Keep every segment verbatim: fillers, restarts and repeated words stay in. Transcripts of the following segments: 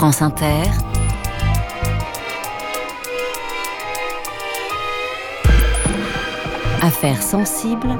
France Inter, Affaires sensibles,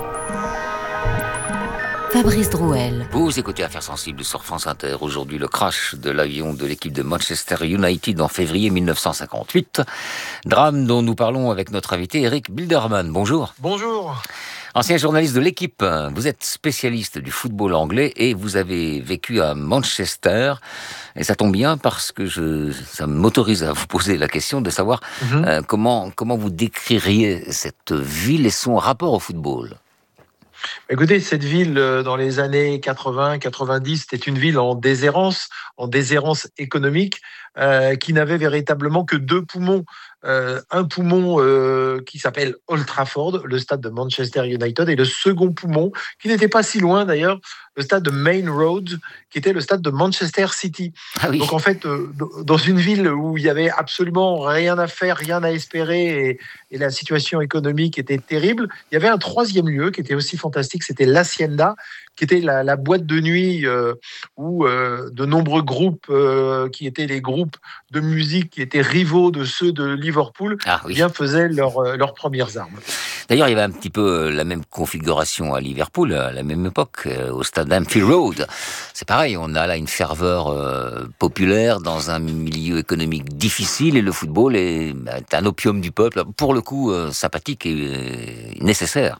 Fabrice Drouel. Vous écoutez Affaires sensibles sur France Inter. Aujourd'hui, le crash de l'avion de l'équipe de Manchester United en février mille neuf cent cinquante-huit. Drame dont nous parlons avec notre invité Eric Bilderman. Bonjour. Bonjour. Ancien journaliste de l'équipe, vous êtes spécialiste du football anglais et vous avez vécu à Manchester. Et ça tombe bien parce que je, ça m'autorise à vous poser la question de savoir mm-hmm. euh, comment, comment vous décririez cette ville et son rapport au football. Écoutez, cette ville, dans les années quatre-vingts quatre-vingt-dix, c'était une ville en déshérence, en déshérence économique, euh, qui n'avait véritablement que deux poumons. Euh, un poumon euh, qui s'appelle Old Trafford, le stade de Manchester United, et le second poumon, qui n'était pas si loin d'ailleurs, le stade de Main Road, qui était le stade de Manchester City. Ah oui. Donc en fait, euh, dans une ville où il y avait absolument rien à faire, rien à espérer, et, et la situation économique était terrible, il y avait un troisième lieu qui était aussi fantastique, c'était l'Hacienda, qui était la, la boîte de nuit euh, où euh, de nombreux groupes, euh, qui étaient les groupes de musique qui étaient rivaux de ceux de Liverpool, ah, oui. bien faisaient leur, euh, leurs premières armes. D'ailleurs, il y avait un petit peu la même configuration à Liverpool, à la même époque, au stade d'Anfield Road. C'est pareil, on a là une ferveur euh, populaire dans un milieu économique difficile, et le football est, est un opium du peuple, pour le coup, euh, sympathique et euh, nécessaire.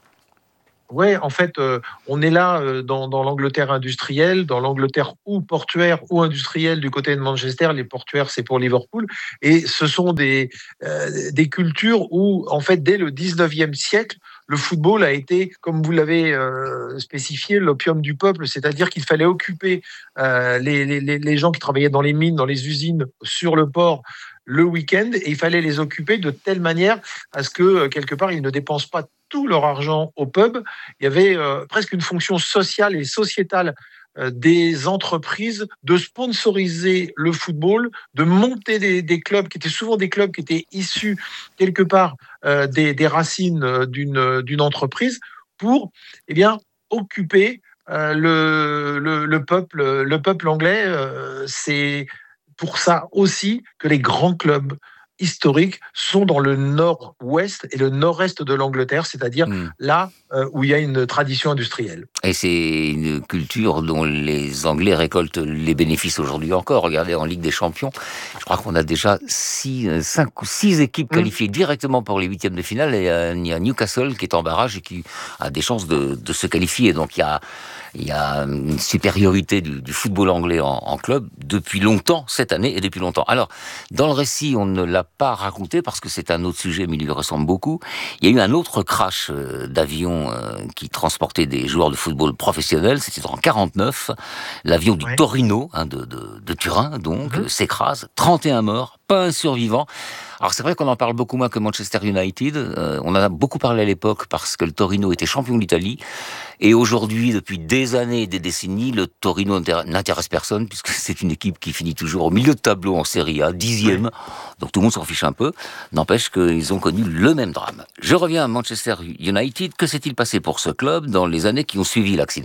Oui, en fait, euh, on est là euh, dans, dans l'Angleterre industrielle, dans l'Angleterre ou portuaire ou industrielle du côté de Manchester. Les portuaires, c'est pour Liverpool. Et ce sont des, euh, des cultures où, en fait, dès le dix-neuvième siècle, le football a été, comme vous l'avez euh, spécifié, l'opium du peuple, c'est-à-dire qu'il fallait occuper euh, les, les, les gens qui travaillaient dans les mines, dans les usines, sur le port, le week-end, et il fallait les occuper de telle manière à ce que, quelque part, ils ne dépensent pas tout leur argent au pub. Il y avait euh, presque une fonction sociale et sociétale euh, des entreprises de sponsoriser le football, de monter des, des clubs qui étaient souvent des clubs qui étaient issus quelque part euh, des, des racines d'une, d'une entreprise pour eh bien, occuper euh, le, le, le, peuple, le peuple anglais. Euh, c'est pour ça aussi que les grands clubs historiques sont dans le nord-ouest et le nord-est de l'Angleterre, c'est-à-dire mmh. là euh, où il y a une tradition industrielle. Et c'est une culture dont les Anglais récoltent les bénéfices aujourd'hui encore. Regardez, en Ligue des Champions, je crois qu'on a déjà six, cinq ou six équipes mmh. qualifiées directement pour les huitièmes de finale, et euh, il y a Newcastle qui est en barrage et qui a des chances de, de se qualifier. Donc il y a Il y a une supériorité du, du football anglais en, en club depuis longtemps, cette année, et depuis longtemps. Alors, dans le récit, on ne l'a pas raconté parce que c'est un autre sujet, mais il lui ressemble beaucoup. Il y a eu un autre crash euh, d'avion euh, qui transportait des joueurs de football professionnels. C'était en quarante-neuf. L'avion du ouais. Torino, hein, de, de, de Turin, donc, mm-hmm. s'écrase. trente et un morts, pas un survivant. Alors c'est vrai qu'on en parle beaucoup moins que Manchester United. Euh, on en a beaucoup parlé à l'époque parce que le Torino était champion d'Italie. Et aujourd'hui, depuis des années et des décennies, le Torino n'intéresse personne puisque c'est une équipe qui finit toujours au milieu de tableau en Serie A, dixième. Donc tout le monde s'en fiche un peu. N'empêche qu'ils ont connu le même drame. Je reviens à Manchester United. Que s'est-il passé pour ce club dans les années qui ont suivi l'accident ?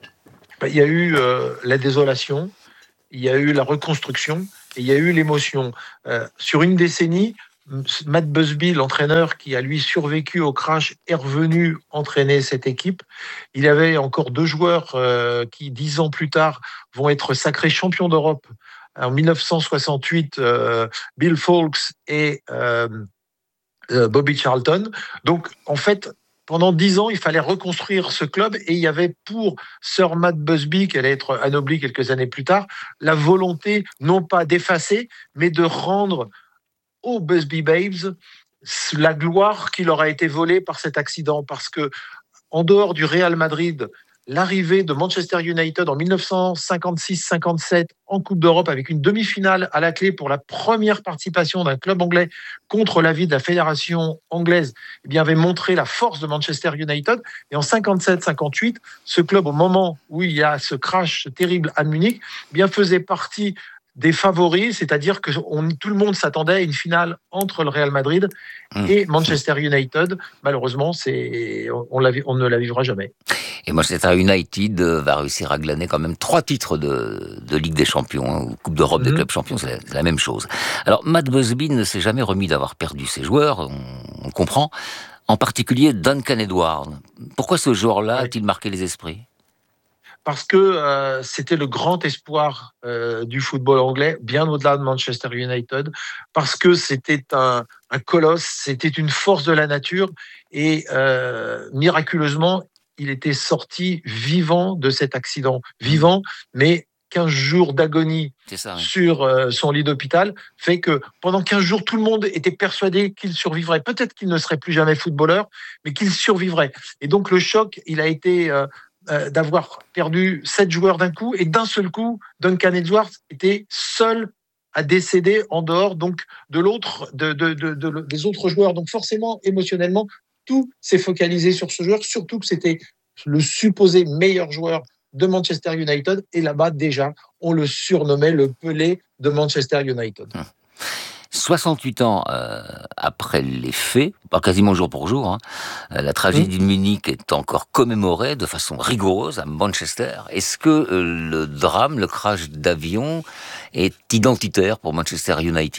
Il y a eu euh, la désolation, il y a eu la reconstruction, et il y a eu l'émotion. Euh, sur une décennie, Matt Busby, l'entraîneur qui a lui survécu au crash, est revenu entraîner cette équipe. Il y avait encore deux joueurs euh, qui, dix ans plus tard, vont être sacrés champions d'Europe. En dix-neuf cent soixante-huit, euh, Bill Fawkes et euh, euh, Bobby Charlton. Donc, en fait, pendant dix ans, il fallait reconstruire ce club, et il y avait pour Sir Matt Busby, qui allait être anobli quelques années plus tard, la volonté non pas d'effacer, mais de rendre aux Busby Babes la gloire qui leur a été volée par cet accident. Parce que, en dehors du Real Madrid, l'arrivée de Manchester United en dix-neuf cent cinquante-six cinquante-sept en Coupe d'Europe, avec une demi-finale à la clé pour la première participation d'un club anglais contre l'avis de la fédération anglaise, eh bien, avait montré la force de Manchester United. Et en cinquante-sept cinquante-huit, ce club, au moment où il y a ce crash terrible à Munich, eh bien, faisait partie des favoris, c'est-à-dire que on, tout le monde s'attendait à une finale entre le Real Madrid et Manchester United. Malheureusement, c'est, on, on, la, on ne la vivra jamais. Et Manchester United va réussir à glaner quand même trois titres de, de Ligue des Champions, hein, ou Coupe d'Europe des Mhm. clubs champions, c'est la, c'est la même chose. Alors, Matt Busby ne s'est jamais remis d'avoir perdu ses joueurs, on, on comprend, en particulier Duncan Edwards. Pourquoi ce joueur-là Ouais. a-t-il marqué les esprits ? Parce que euh, c'était le grand espoir euh, du football anglais, bien au-delà de Manchester United, parce que c'était un, un colosse, c'était une force de la nature, et euh, miraculeusement, il était sorti vivant de cet accident. Vivant, mais quinze jours d'agonie C'est ça, oui. sur euh, son lit d'hôpital fait que pendant quinze jours, tout le monde était persuadé qu'il survivrait. Peut-être qu'il ne serait plus jamais footballeur, mais qu'il survivrait. Et donc le choc, il a été euh, euh, d'avoir perdu sept joueurs d'un coup, et d'un seul coup, Duncan Edwards était seul à décéder en dehors donc de l'autre, de, de, de, de, des autres joueurs. Donc forcément, émotionnellement, tout s'est focalisé sur ce joueur, surtout que c'était le supposé meilleur joueur de Manchester United, et là-bas déjà on le surnommait le Pelé de Manchester United. Hum. soixante-huit ans euh, après les faits, pas quasiment jour pour jour, hein, la tragédie de Munich est encore commémorée de façon rigoureuse à Manchester. Est-ce que euh, le drame, le crash d'avion, est identitaire pour Manchester United ?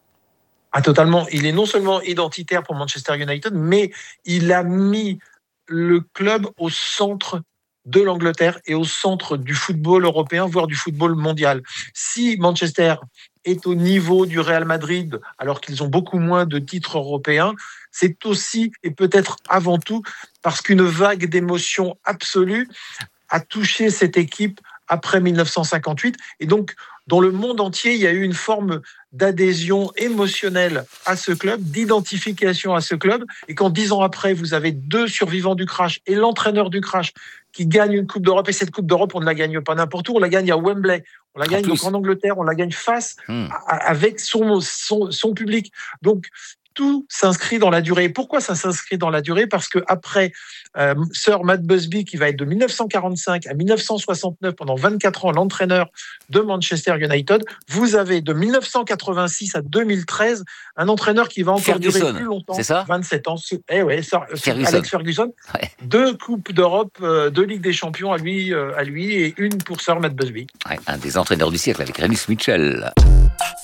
Ah, totalement. Il est non seulement identitaire pour Manchester United, mais il a mis le club au centre de l'Angleterre et au centre du football européen, voire du football mondial. Si Manchester est au niveau du Real Madrid, alors qu'ils ont beaucoup moins de titres européens, c'est aussi et peut-être avant tout parce qu'une vague d'émotions absolue a touché cette équipe après mille neuf cent cinquante-huit, et donc dans le monde entier, il y a eu une forme d'adhésion émotionnelle à ce club, d'identification à ce club, et quand dix ans après, vous avez deux survivants du crash et l'entraîneur du crash qui gagne une Coupe d'Europe, et cette Coupe d'Europe, on ne la gagne pas n'importe où, on la gagne à Wembley, on la gagne donc en Angleterre, on la gagne face mmh. à, avec son, son, son public. Donc, tout s'inscrit dans la durée. Pourquoi ça s'inscrit dans la durée ? Parce qu'après euh, Sir Matt Busby, qui va être de mille neuf cent quarante-cinq à mille neuf cent soixante-neuf, pendant vingt-quatre ans, l'entraîneur de Manchester United, vous avez de mille neuf cent quatre-vingt-six à deux mille treize un entraîneur qui va encore Ferguson, durer plus longtemps. C'est ça ? vingt-sept ans. Eh ouais, Sir, Ferguson. Alex Ferguson. Ouais. Deux Coupes d'Europe, euh, deux Ligues des Champions à lui, euh, à lui et une pour Sir Matt Busby. Ouais, un des entraîneurs du siècle avec Remus Mitchell.